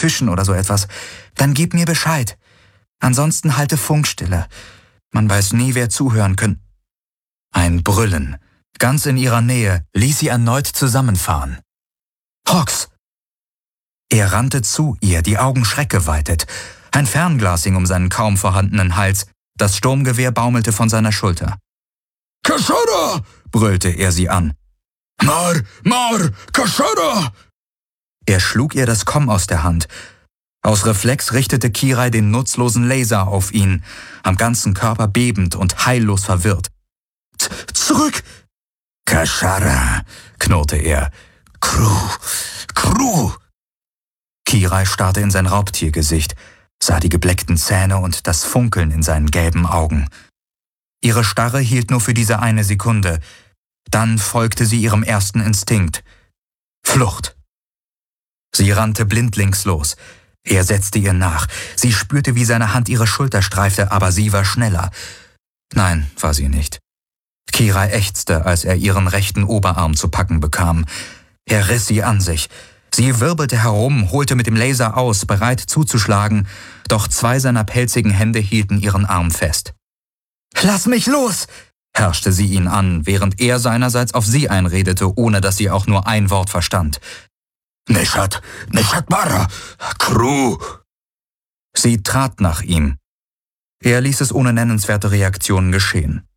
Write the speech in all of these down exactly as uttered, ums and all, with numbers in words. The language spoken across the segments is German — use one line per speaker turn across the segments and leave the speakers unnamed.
Fischen oder so etwas, dann gib mir Bescheid. Ansonsten halte Funkstille. Man weiß nie, wer zuhören könnte. Ein Brüllen, ganz in ihrer Nähe, ließ sie erneut zusammenfahren. »Hox!« Er rannte zu ihr, die Augen schreckgeweitet. Ein Fernglas hing um seinen kaum vorhandenen Hals, das Sturmgewehr baumelte von seiner Schulter.
»Kashara!«
brüllte er sie an.
»Mar, Mar, Kashara!«
Er schlug ihr das Komm aus der Hand. Aus Reflex richtete Kirai den nutzlosen Laser auf ihn, am ganzen Körper bebend und heillos verwirrt.
»Zurück!«
»Kashara«, knurrte er.
»Crew, Crew!«
Kirai starrte in sein Raubtiergesicht, sah die gebleckten Zähne und das Funkeln in seinen gelben Augen. Ihre Starre hielt nur für diese eine Sekunde. Dann folgte sie ihrem ersten Instinkt. Flucht. Sie rannte blindlings los. Er setzte ihr nach. Sie spürte, wie seine Hand ihre Schulter streifte, aber sie war schneller. Nein, war sie nicht. Kirai ächzte, als er ihren rechten Oberarm zu packen bekam. Er riss sie an sich. Sie wirbelte herum, holte mit dem Laser aus, bereit zuzuschlagen, doch zwei seiner pelzigen Hände hielten ihren Arm fest. »Lass mich los!« herrschte sie ihn an, während er seinerseits auf sie einredete, ohne dass sie auch nur ein Wort verstand.
»Nishat, Nishat Bara, Crew!«
Sie trat nach ihm. Er ließ es ohne nennenswerte Reaktionen geschehen.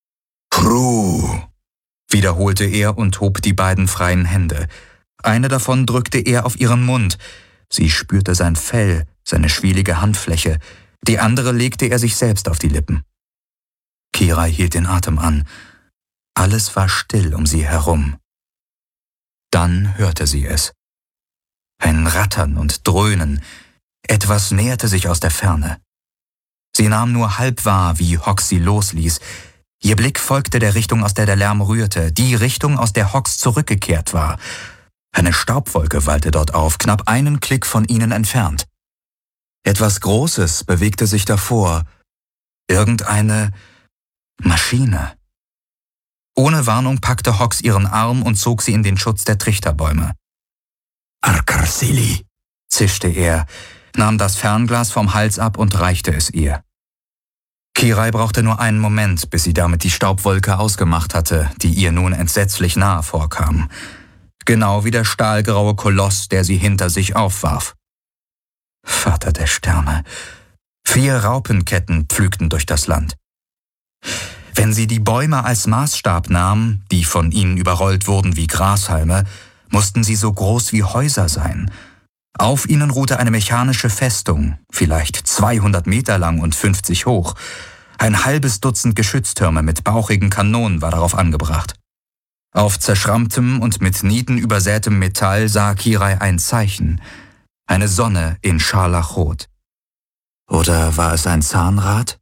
»Crew«,
wiederholte er und hob die beiden freien Hände. Eine davon drückte er auf ihren Mund. Sie spürte sein Fell, seine schwielige Handfläche. Die andere legte er sich selbst auf die Lippen. Kirai hielt den Atem an. Alles war still um sie herum. Dann hörte sie es. Ein Rattern und Dröhnen. Etwas näherte sich aus der Ferne. Sie nahm nur halb wahr, wie Hox sie losließ. Ihr Blick folgte der Richtung, aus der der Lärm rührte, die Richtung, aus der Hox zurückgekehrt war. Eine Staubwolke wallte dort auf, knapp einen Klick von ihnen entfernt. Etwas Großes bewegte sich davor. Irgendeine Maschine. Ohne Warnung packte Hox ihren Arm und zog sie in den Schutz der Trichterbäume.
»Arkarsili«,
zischte er, nahm das Fernglas vom Hals ab und reichte es ihr. Kirai brauchte nur einen Moment, bis sie damit die Staubwolke ausgemacht hatte, die ihr nun entsetzlich nahe vorkam. Genau wie der stahlgraue Koloss, der sie hinter sich aufwarf. Vater der Sterne. Vier Raupenketten pflügten durch das Land. Wenn sie die Bäume als Maßstab nahm, die von ihnen überrollt wurden wie Grashalme, mussten sie so groß wie Häuser sein. Auf ihnen ruhte eine mechanische Festung, vielleicht zweihundert Meter lang und fünfzig hoch. Ein halbes Dutzend Geschütztürme mit bauchigen Kanonen war darauf angebracht. Auf zerschrammtem und mit Nieten übersätem Metall sah Kirai ein Zeichen. Eine Sonne in Scharlachrot. Oder war es ein Zahnrad?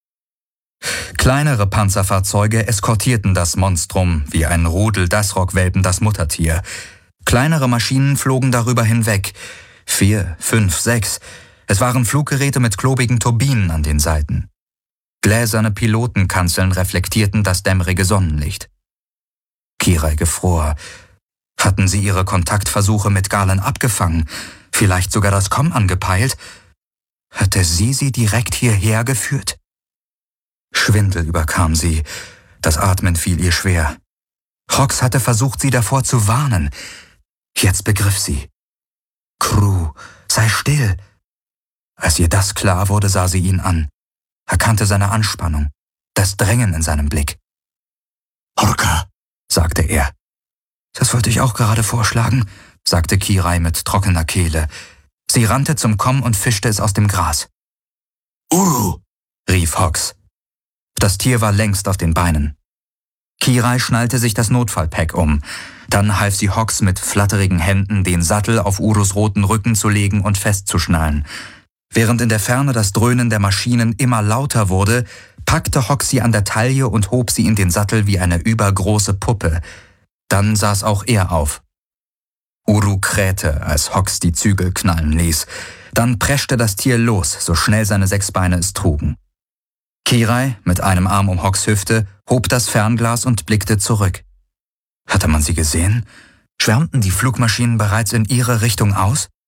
Kleinere Panzerfahrzeuge eskortierten das Monstrum, wie ein Rudel Dasrock-Welpen das Muttertier. Kleinere Maschinen flogen darüber hinweg. Vier, fünf, sechs. Es waren Fluggeräte mit klobigen Turbinen an den Seiten. Gläserne Pilotenkanzeln reflektierten das dämmerige Sonnenlicht. Kirai gefror. Hatten sie ihre Kontaktversuche mit Galen abgefangen? Vielleicht sogar das Komm angepeilt? Hatte sie sie direkt hierher geführt? Schwindel überkam sie. Das Atmen fiel ihr schwer. Hox hatte versucht, sie davor zu warnen. Jetzt begriff sie. Crew, sei still. Als ihr das klar wurde, sah sie ihn an, erkannte seine Anspannung, das Drängen in seinem Blick.
»Orca«,
sagte er. »Das wollte ich auch gerade vorschlagen«, sagte Kirai mit trockener Kehle. Sie rannte zum Komm und fischte es aus dem Gras.
»Uru«,
rief Hox. Das Tier war längst auf den Beinen. Kirai schnallte sich das Notfallpack um. Dann half sie Hox mit flatterigen Händen, den Sattel auf Urus roten Rücken zu legen und festzuschnallen. Während in der Ferne das Dröhnen der Maschinen immer lauter wurde, packte Hox sie an der Taille und hob sie in den Sattel wie eine übergroße Puppe. Dann saß auch er auf. Uru krähte, als Hox die Zügel knallen ließ. Dann preschte das Tier los, so schnell seine sechs Beine es trugen. Kirai, mit einem Arm um Hox Hüfte, hob das Fernglas und blickte zurück. Hatte man sie gesehen? Schwärmten die Flugmaschinen bereits in ihre Richtung aus?